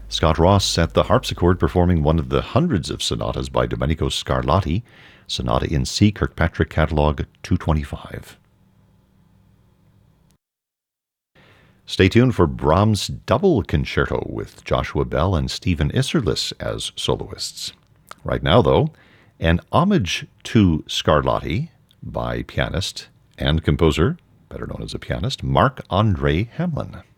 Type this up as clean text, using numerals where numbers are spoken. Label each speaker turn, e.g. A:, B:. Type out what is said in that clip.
A: Scott Ross at the harpsichord performing one of the hundreds of sonatas by Domenico Scarlatti, Sonata in C, Kirkpatrick Catalog 225. Stay tuned for Brahms' Double Concerto with Joshua Bell and Stephen Isserlis as soloists. Right now, though, an homage to Scarlatti by pianist and composer, better known as a pianist, Marc-André Hamelin.